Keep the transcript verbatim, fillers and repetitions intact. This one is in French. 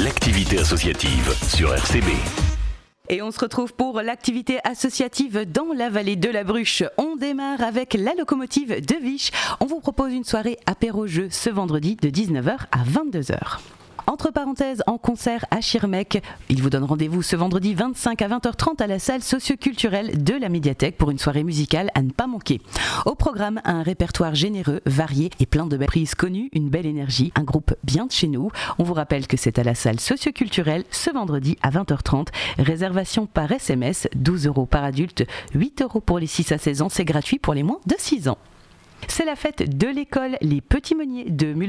l'activité associative sur R C B. Et on se retrouve pour l'activité associative dans la vallée de la Bruche. On démarre avec la locomotive de Viche. On vous propose une soirée apéro-jeu ce vendredi de dix-neuf heures à vingt-deux heures. Entre parenthèses, en concert à Schirmeck, il vous donne rendez-vous ce vendredi vingt-cinq à vingt heures trente à la salle socio-culturelle de la médiathèque pour une soirée musicale à ne pas manquer. Au programme, un répertoire généreux, varié et plein de belles prises connues, une belle énergie, un groupe bien de chez nous. On vous rappelle que c'est à la salle socio-culturelle ce vendredi à vingt heures trente. Réservation par S M S, douze euros par adulte, huit euros pour les six à seize ans, c'est gratuit pour les moins de six ans. C'est la fête de l'école Les Petits Meuniers de Mulhouse.